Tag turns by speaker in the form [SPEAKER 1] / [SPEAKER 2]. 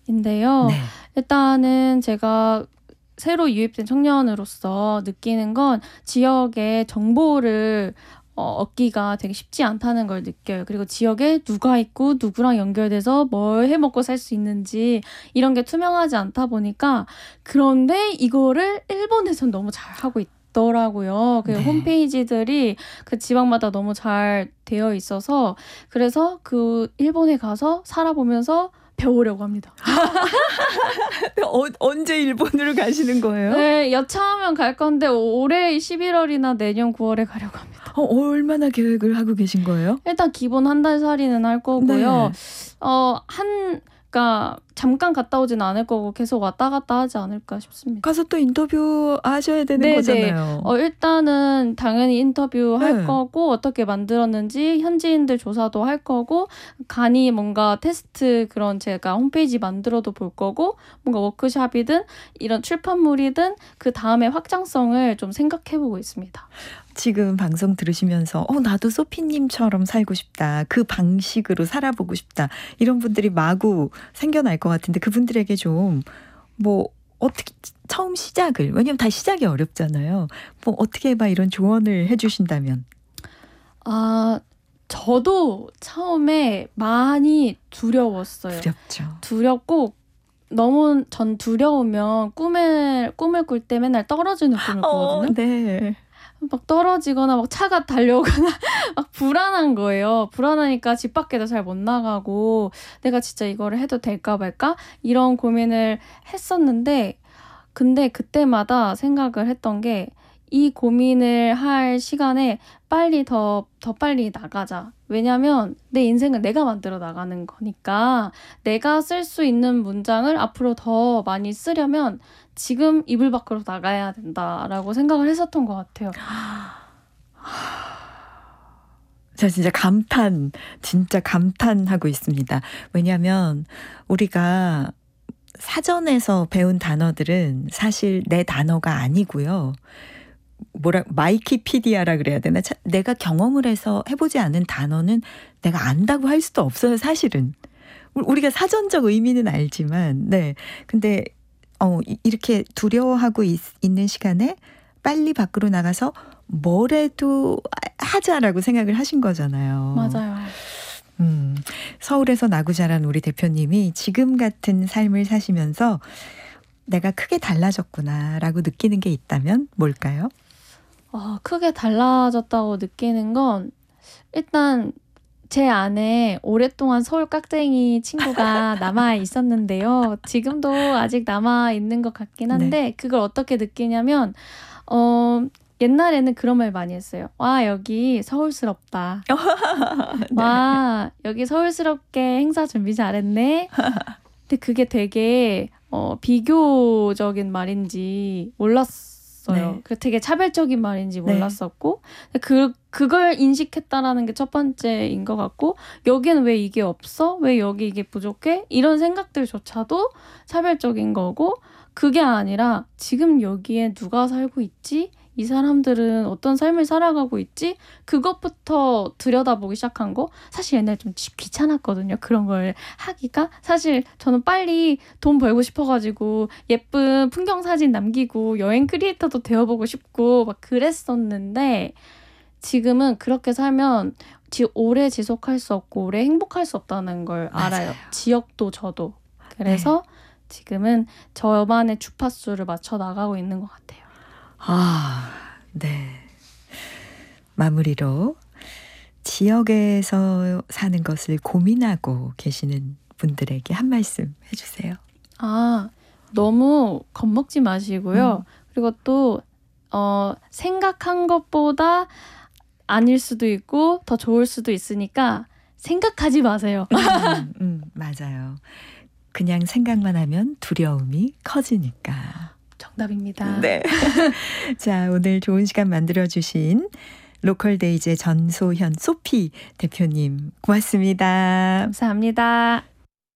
[SPEAKER 1] 인데요.
[SPEAKER 2] 네.
[SPEAKER 1] 일단은 제가 새로 유입된 청년으로서 느끼는 건 지역의 정보를 얻기가 되게 쉽지 않다는 걸 느껴요. 그리고 지역에 누가 있고 누구랑 연결돼서 뭘 해먹고 살 수 있는지 이런 게 투명하지 않다 보니까 그런데 이거를 일본에선 너무 잘하고 있더라고요. 그
[SPEAKER 2] 네.
[SPEAKER 1] 홈페이지들이 그 지방마다 너무 잘 되어 있어서 그래서 그 일본에 가서 살아보면서 배우려고 합니다.
[SPEAKER 2] 언제 일본으로 가시는 거예요?
[SPEAKER 1] 네, 여차하면 갈 건데 올해 11월이나 내년 9월에 가려고 합니다.
[SPEAKER 2] 얼마나 계획을 하고 계신 거예요?
[SPEAKER 1] 일단 기본 한 달 살이는 할 거고요.
[SPEAKER 2] 네.
[SPEAKER 1] 그러니까 잠깐 갔다 오진 않을 거고 계속 왔다 갔다 하지 않을까 싶습니다.
[SPEAKER 2] 가서 또 인터뷰 하셔야 되는
[SPEAKER 1] 네네.
[SPEAKER 2] 거잖아요.
[SPEAKER 1] 일단은 당연히 인터뷰 할
[SPEAKER 2] 네.
[SPEAKER 1] 거고 어떻게 만들었는지 현지인들 조사도 할 거고 간이 뭔가 테스트 그런 제가 홈페이지 만들어도 볼 거고 뭔가 워크숍이든 이런 출판물이든 그 다음에 확장성을 좀 생각해보고 있습니다.
[SPEAKER 2] 지금 방송 들으시면서 나도 소피님처럼 살고 싶다. 그 방식으로 살아보고 싶다. 이런 분들이 마구 생겨날 것 같은데 그분들에게 좀 어떻게 처음 시작을 왜냐면 다 시작이 어렵잖아요. 어떻게 해봐 이런 조언을 해주신다면.
[SPEAKER 1] 저도 처음에 많이 두려웠어요.
[SPEAKER 2] 두렵죠.
[SPEAKER 1] 두렵고 너무 전 두려우면 꿈을 꿀 때 맨날 떨어지는 꿈을 꾸거든요.
[SPEAKER 2] 네.
[SPEAKER 1] 막 떨어지거나 막 차가 달려오거나 막 불안한 거예요. 불안하니까 집 밖에도 잘 못 나가고 내가 진짜 이거를 해도 될까 말까 이런 고민을 했었는데 근데 그때마다 생각을 했던 게 이 고민을 할 시간에 빨리 더 빨리 나가자. 왜냐면 내 인생은 내가 만들어 나가는 거니까 내가 쓸 수 있는 문장을 앞으로 더 많이 쓰려면 지금 이불 밖으로 나가야 된다라고 생각을 했었던 것 같아요.
[SPEAKER 2] 저 진짜 감탄하고 있습니다. 왜냐하면 우리가 사전에서 배운 단어들은 사실 내 단어가 아니고요. 마이키피디아라 그래야 되나? 내가 경험을 해서 해보지 않은 단어는 내가 안다고 할 수도 없어요, 사실은. 우리가 사전적 의미는 알지만, 네. 근데, 이렇게 두려워하고 있는 시간에 빨리 밖으로 나가서 뭐래도 하자라고 생각을 하신 거잖아요.
[SPEAKER 1] 맞아요.
[SPEAKER 2] 서울에서 나고 자란 우리 대표님이 지금 같은 삶을 사시면서 내가 크게 달라졌구나라고 느끼는 게 있다면 뭘까요?
[SPEAKER 1] 크게 달라졌다고 느끼는 건 일단 제 안에 오랫동안 서울 깍쟁이 친구가 남아 있었는데요. 지금도 아직 남아 있는 것 같긴 한데
[SPEAKER 2] 네.
[SPEAKER 1] 그걸 어떻게 느끼냐면 옛날에는 그런 말 많이 했어요. 와, 여기 서울스럽다.
[SPEAKER 2] 네.
[SPEAKER 1] 와, 여기 서울스럽게 행사 준비 잘했네. 근데 그게 되게 비교적인 말인지 몰랐어요.
[SPEAKER 2] 네.
[SPEAKER 1] 그 되게 차별적인 말인지
[SPEAKER 2] 네.
[SPEAKER 1] 몰랐었고 그걸 인식했다라는 게 첫 번째인 것 같고 여기는 왜 이게 없어? 왜 여기 이게 부족해? 이런 생각들조차도 차별적인 거고 그게 아니라 지금 여기에 누가 살고 있지? 이 사람들은 어떤 삶을 살아가고 있지? 그것부터 들여다보기 시작한 거 사실 옛날에 좀 귀찮았거든요. 그런 걸 하기가. 사실 저는 빨리 돈 벌고 싶어가지고 예쁜 풍경 사진 남기고 여행 크리에이터도 되어보고 싶고 막 그랬었는데 지금은 그렇게 살면 오래 지속할 수 없고 오래 행복할 수 없다는 걸 알아요. 지역도 저도. 그래서 지금은 저만의 주파수를 맞춰 나가고 있는 것 같아요.
[SPEAKER 2] 네. 마무리로 지역에서 사는 것을 고민하고 계시는 분들에게 한 말씀 해주세요.
[SPEAKER 1] 너무 겁먹지 마시고요. 그리고 또 생각한 것보다 아닐 수도 있고 더 좋을 수도 있으니까 생각하지 마세요.
[SPEAKER 2] 맞아요. 그냥 생각만 하면 두려움이 커지니까.
[SPEAKER 1] 정답입니다.
[SPEAKER 2] 네. 자, 오늘 좋은 시간 만들어주신 로컬데이즈의 전소현 소피 대표님 고맙습니다.
[SPEAKER 1] 감사합니다.